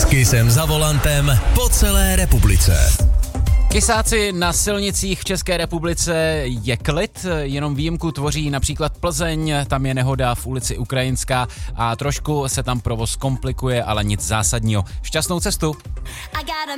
Kysem za volantem po celé republice. Kysáci, na silnicích v České republice je klid, jenom výjimku tvoří například Plzeň, tam je nehoda v ulici Ukrajinská a trošku se tam provoz komplikuje, ale nic zásadního. Šťastnou cestu!